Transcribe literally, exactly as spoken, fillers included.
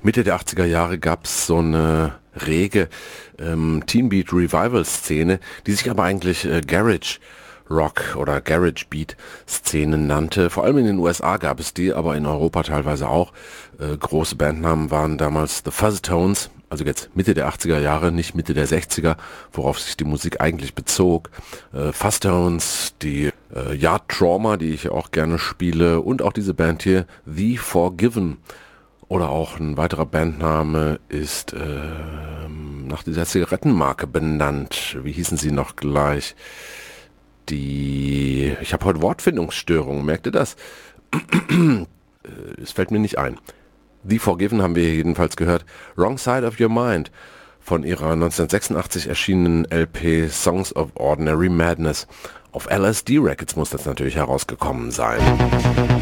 Mitte der achtziger Jahre gab es so eine rege ähm, Teen-Beat Revival-Szene, die sich aber eigentlich äh, Garage Rock oder Garage Beat Szene nannte. Vor allem in den U S A gab es die, aber in Europa teilweise auch. Äh, große Bandnamen waren damals The Fuzztones, also jetzt Mitte der achtziger Jahre, nicht Mitte der sechziger, worauf sich die Musik eigentlich bezog. Äh, Fuzztones, die äh, Yard Trauma, die ich auch gerne spiele, und auch diese Band hier, The Forgiven. Oder auch ein weiterer Bandname ist ähm, nach dieser Zigarettenmarke benannt. Wie hießen sie noch gleich? Die... Ich habe heute Wortfindungsstörungen, merkt ihr das? Es fällt mir nicht ein. The Forgiven haben wir jedenfalls gehört. Wrong Side of Your Mind von ihrer neunzehnhundertsechsundachtzig erschienenen L P Songs of Ordinary Madness. Auf L S D Records muss das natürlich herausgekommen sein.